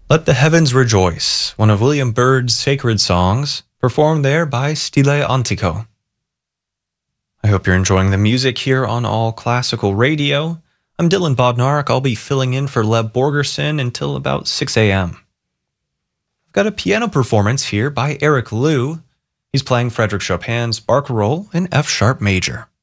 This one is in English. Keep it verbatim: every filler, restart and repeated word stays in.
Let the Heavens Rejoice, one of William Byrd's sacred songs, performed there by Stile Antico. I hope you're enjoying the music here on All Classical Radio. I'm Dylan Bodnark. I'll be filling in for Leb Borgerson until about six a.m. I've got a piano performance here by Eric Liu. He's playing Frédéric Chopin's Barcarolle in F-sharp major.